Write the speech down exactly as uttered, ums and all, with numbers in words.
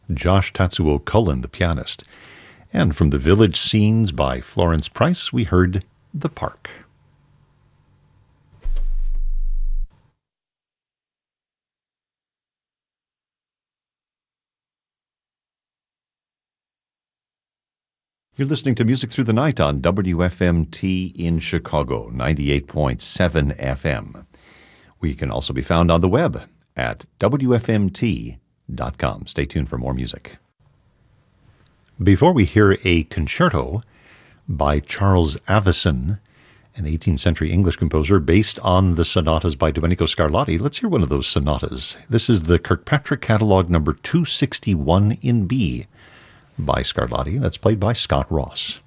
Josh Tatsuo Cullen, the pianist. And from the Village Scenes by Florence Price, we heard The Park. You're listening to Music Through the Night on W F M T in Chicago, ninety-eight point seven F M. We can also be found on the web at W F M T dot com. Stay tuned for more music. Before we hear a concerto by Charles Avison, an eighteenth century English composer based on the sonatas by Domenico Scarlatti, let's hear one of those sonatas. This is the Kirkpatrick Catalog number two sixty-one in B by Scarlatti. That's played by Scott Ross.